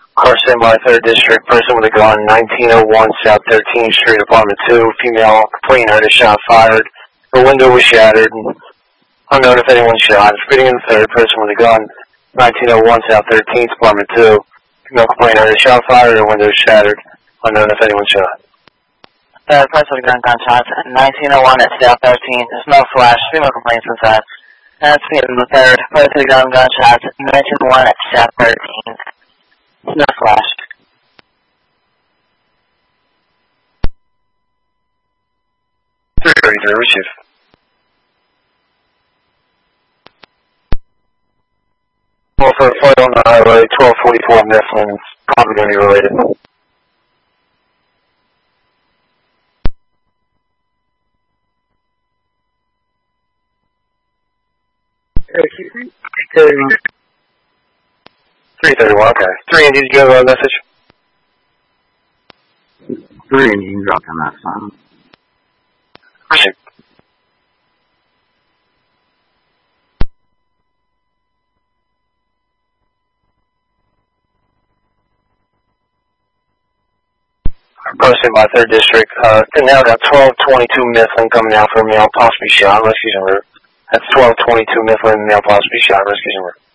Carson by 3rd District, person with a gun, 1901 South 13th Street, apartment 2, female, complainant heard a shot fired. Her window was shattered, unknown if anyone shot. Reading in the 3rd, person with a gun, 1901 South 13th, apartment 2, female, complainant heard a shot fired. Her window was shattered, unknown if anyone shot. Person with a gun, gunshots, 1901 at South 13th, there's no flash, female complaints inside. That's me in the 3rd, person with a gun, gunshots, 1901 at South 13th. No flash. Receive. Well, for a fight on the highway, 1244 Mifflin, it's probably going to be related. Excuse me? 331, okay. 3 Indy, did you have a message? 3 Indy, you can drop on that phone. Receive. Posted by 3rd District. Now got 1222 Mifflin coming out for a male possibly shot, rescues en route. That's 1222 Mifflin, male possibly shot, rescues en route.